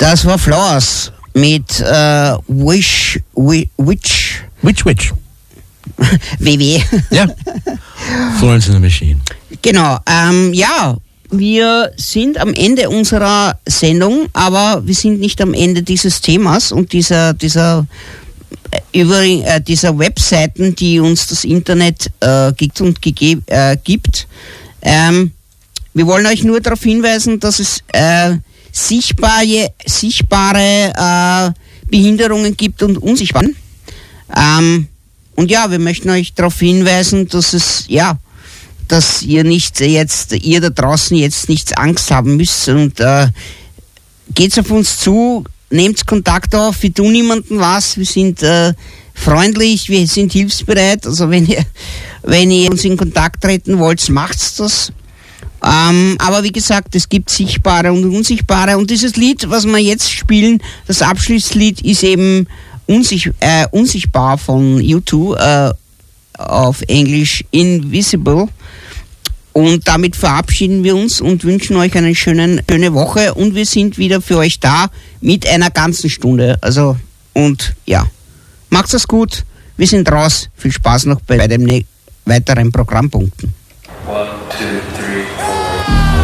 Das war Flowers mit Witch. WW. Ja. Florence and the Machine. Genau. Wir sind am Ende unserer Sendung, aber wir sind nicht am Ende dieses Themas und dieser Webseiten, die uns das Internet gibt. Wir wollen euch nur darauf hinweisen, dass es sichtbare Behinderungen gibt und unsichtbare. Und ja, wir möchten euch darauf hinweisen, dass ihr da draußen jetzt nichts Angst haben müsst und geht's auf uns zu, nehmt Kontakt auf, wir tun niemandem was, wir sind freundlich, wir sind hilfsbereit, also wenn ihr uns in Kontakt treten wollt, macht's das. Aber wie gesagt, es gibt sichtbare und unsichtbare und dieses Lied, was wir jetzt spielen, das Abschlusslied ist eben unsichtbar von U2, auf Englisch Invisible. Und damit verabschieden wir uns und wünschen euch eine schöne Woche und wir sind wieder für euch da mit einer ganzen Stunde. Also, und ja, macht's das gut. Wir sind raus. Viel Spaß noch bei den weiteren Programmpunkten.